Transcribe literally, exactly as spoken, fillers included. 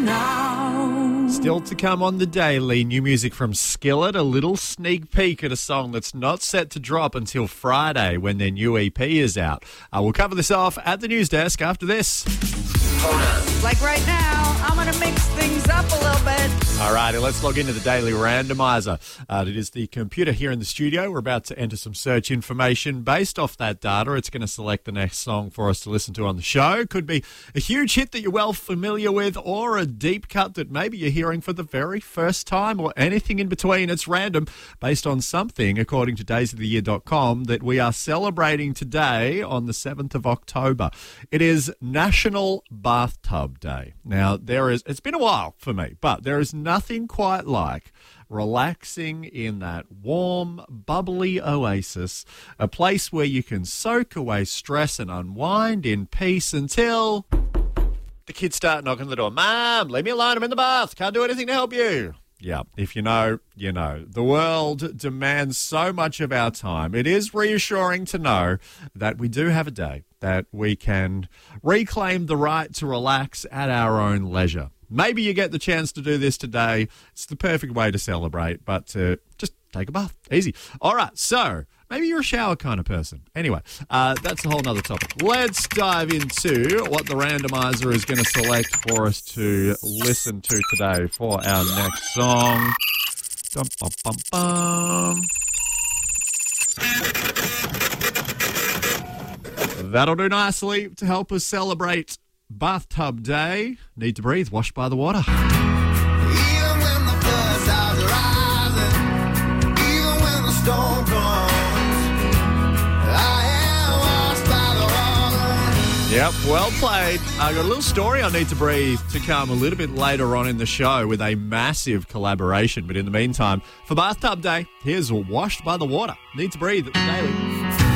now. Still to come on the daily, new music from Skillet, a little sneak peek at a song that's not set to drop until Friday when their new E P is out. Uh, we'll cover this off at the news desk after this. Like right now, I'm going to mix things up a little bit. All righty, let's log into the Daily Randomizer. Uh, it is the computer here in the studio. We're about to enter some search information. Based off that data, it's going to select the next song for us to listen to on the show. Could be a huge hit that you're well familiar with, or a deep cut that maybe you're hearing for the very first time, or anything in between. It's random, based on something, according to days of the year dot com, that we are celebrating today on the seventh of October. It is National Bathtub Day. Now, there is, it's been a while for me, but there is nothing quite like relaxing in that warm, bubbly oasis, a place where you can soak away stress and unwind in peace until the kids start knocking on the door. Mom, leave me alone, I'm in the bath, can't do anything to help you. Yeah, if you know, you know. The world demands so much of our time. It is reassuring to know that we do have a day that we can reclaim the right to relax at our own leisure. Maybe you get the chance to do this today. It's the perfect way to celebrate, but uh, just take a bath. Easy. All right, so maybe you're a shower kind of person. Anyway, uh, that's a whole nother topic. Let's dive into what the randomizer is going to select for us to listen to today for our next song. Dum, bum, bum, bum. That'll do nicely to help us celebrate Bathtub Day. Need to Breathe, Washed by the Water. Even when the flood starts rising, even when the storm comes, I am washed by the water. Yep, well played. I got a little story on Need to Breathe to come a little bit later on in the show with a massive collaboration. But in the meantime, for Bathtub Day, here's Washed by the Water. Need to Breathe at the Daily.